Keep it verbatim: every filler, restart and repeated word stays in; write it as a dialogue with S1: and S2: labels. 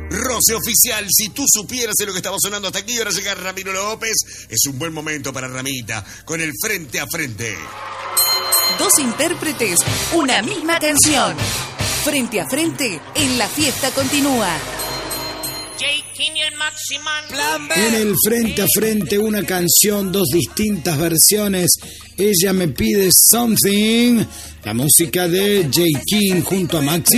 S1: Roce Oficial, si tú supieras de lo que estaba sonando hasta aquí, ahora llega Ramiro López. Es un buen momento para Ramita, con el Frente a Frente.
S2: Dos intérpretes, una misma canción. Frente a Frente, en La Fiesta Continúa.
S3: En el Frente a Frente, una canción, dos distintas versiones. Ella me pide Something, la música de J. King junto a Maxi